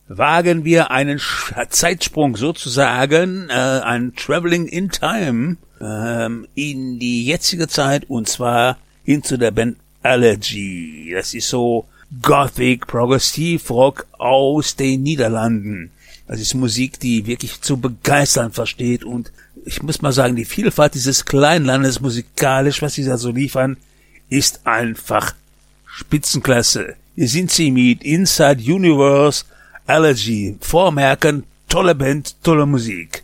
wagen wir einen Zeitsprung sozusagen, ein Traveling in Time, in die jetzige Zeit, und zwar hin zu der Band Allergy. Das ist so Gothic, Progressivrock aus den Niederlanden. Das ist Musik, die wirklich zu begeistern versteht, und ich muss mal sagen, die Vielfalt dieses kleinen Landes musikalisch, was sie da so liefern, ist einfach Spitzenklasse. Hier sind sie mit Inside Universe Allergy. Vormerken, tolle Band, tolle Musik.